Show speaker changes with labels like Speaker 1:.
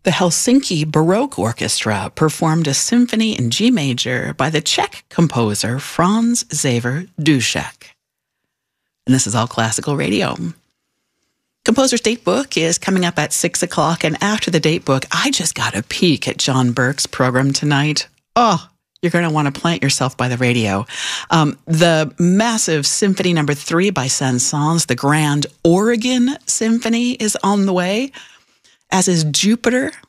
Speaker 1: The Helsinki Baroque Orchestra performed a symphony in G major by the Czech composer Franz Xaver Dušek. And this is All Classical Radio. Composer's Date Book is coming up at 6 o'clock, and after the Date Book, I just got a peek at John Burke's program tonight. Oh, you're going to want to plant yourself by the radio. The massive Symphony No. 3 by Saint-Saëns, the Grand Oregon Symphony, is on the way, as is Jupiter